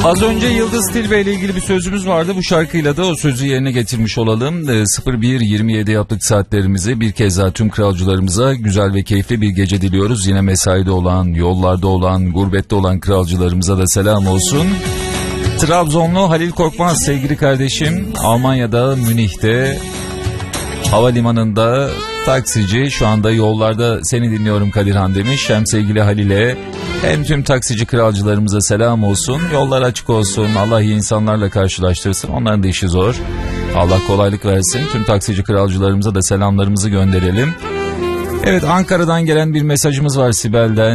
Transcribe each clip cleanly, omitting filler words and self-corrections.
Az önce Yıldız Tilbe ile ilgili bir sözümüz vardı. Bu şarkıyla da o sözü yerine getirmiş olalım. 01.27 yaptık saatlerimizi. Bir kez daha tüm kralcılarımıza güzel ve keyifli bir gece diliyoruz. Yine mesaide olan, yollarda olan, gurbette olan kralcılarımıza da selam olsun. Trabzonlu Halil Korkmaz sevgili kardeşim. Almanya'da Münih'te havalimanında taksici, şu anda yollarda seni dinliyorum Kadirhan demiş. Hem sevgili Halil'e hem tüm taksici kralcılarımıza selam olsun. Yollar açık olsun. Allah iyi insanlarla karşılaştırsın. Onların da işi zor. Allah kolaylık versin. Tüm taksici kralcılarımıza da selamlarımızı gönderelim. Evet, Ankara'dan gelen bir mesajımız var Sibel'den.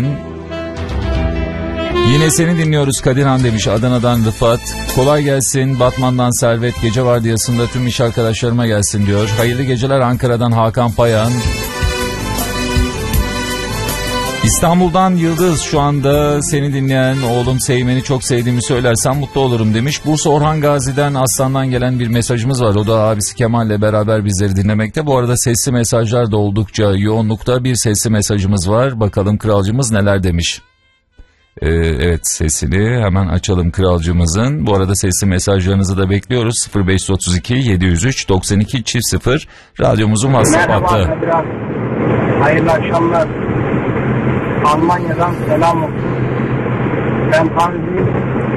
Yine seni dinliyoruz Kadirhan demiş Adana'dan Rıfat. Kolay gelsin. Batman'dan Servet, gece vardiyasında tüm iş arkadaşlarıma gelsin diyor. Hayırlı geceler Ankara'dan Hakan Payan. İstanbul'dan Yıldız, şu anda seni dinleyen oğlum Seymen'i çok sevdiğimi söylersem mutlu olurum demiş. Bursa Orhan Gazi'den Aslan'dan gelen bir mesajımız var. O da abisi Kemal'le beraber bizleri dinlemekte. Bu arada sesli mesajlar da oldukça yoğunlukta, bir sesli mesajımız var. Bakalım kralcımız neler demiş. Evet, sesini hemen açalım kralcımızın. Bu arada sesli mesajlarınızı da bekliyoruz. 0532 703 92 0 radyomuzun WhatsApp hattı. Merhaba, hayırlı akşamlar. Almanya'dan selam olsun. Ben Tanrı'yım.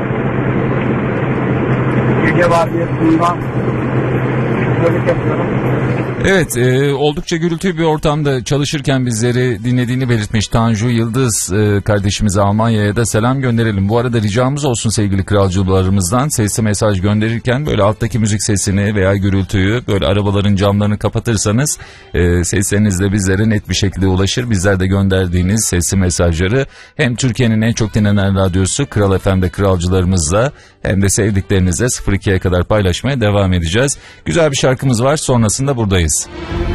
Gece vardiyasından şoförlük yapıyorum. Evet, oldukça gürültülü bir ortamda çalışırken bizleri dinlediğini belirtmiş Tanju Yıldız kardeşimize Almanya'ya da selam gönderelim. Bu arada ricamız olsun sevgili kralcılarımızdan, sesli mesaj gönderirken böyle alttaki müzik sesini veya gürültüyü, böyle arabaların camlarını kapatırsanız sesleriniz de bizlere net bir şekilde ulaşır. Bizler de gönderdiğiniz sesli mesajları hem Türkiye'nin en çok dinlenen radyosu Kral FM'de kralcılarımızla hem de sevdiklerinizle 02'ye kadar paylaşmaya devam edeceğiz. Güzel bir şarkımız var, sonrasında buradayız.